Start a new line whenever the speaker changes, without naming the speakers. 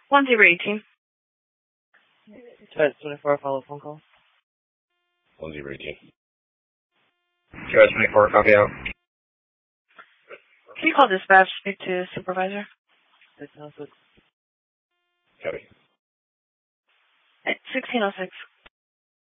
1018.
Charge 24, follow phone call.
1018. Charge 24, copy out.
Can you call dispatch, speak to supervisor?
606.
Copy.
1606.